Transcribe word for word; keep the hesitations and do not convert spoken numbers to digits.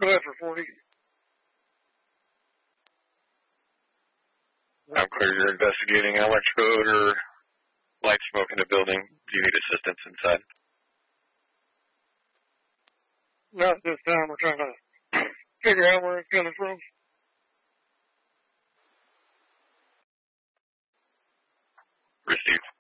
Go ahead for forty. I'm clear. You're investigating electrical or light smoke in the building. Do you need assistance inside? Not this time. We're trying to figure out where it's coming from. Received.